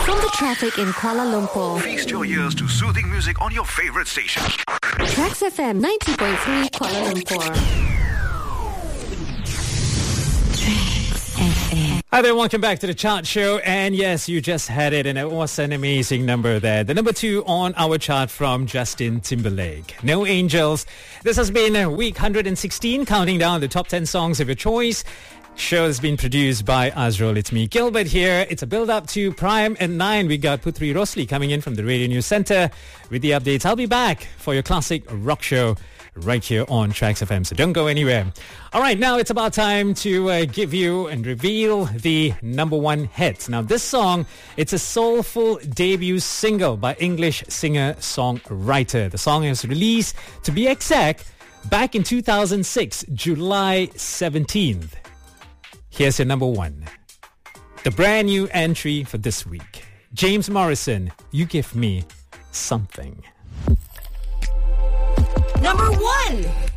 From the traffic in Kuala Lumpur, Feast your ears to soothing music on your favorite station. Trax FM 90.3 Kuala Lumpur. Hi there, welcome back to the Chart Show. And yes, you just had it, and it was an amazing number there. The number 2 on our chart from Justin Timberlake. No Angels. This has been week 116, counting down the top 10 songs of your choice. Show has been produced by Azrul. It's me, Gilbert, here. It's a build-up to Prime at 9. We got Putri Rosli coming in from the Radio News Centre with the updates. I'll be back for your classic rock show right here on Trax FM, so don't go anywhere. All right, now it's about time to give you and reveal the number 1 hit. Now, this song, it's a soulful debut single by English singer-songwriter. The song was released, to be exact, back in 2006, July 17th. Here's your number 1. The brand new entry for this week. James Morrison, You Give Me Something. Number 1.